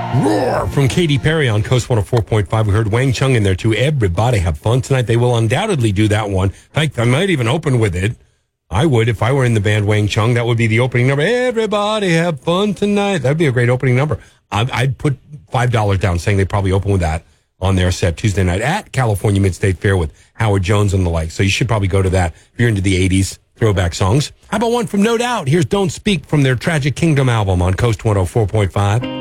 Roar from Katy Perry on Coast 104.5. We heard Wang Chung in there too. Everybody have fun tonight. They will undoubtedly do that one. In fact, I might even open with it. I would if I were in the band Wang Chung. That would be the opening number. Everybody have fun tonight. That'd be a great opening number. I'd put $5 down saying they probably open with that on their set Tuesday night at California Mid-State Fair with Howard Jones and the like. So you should probably go to that if you're into the 80s throwback songs. How about one from No Doubt? Here's Don't Speak from their Tragic Kingdom album on Coast 104.5.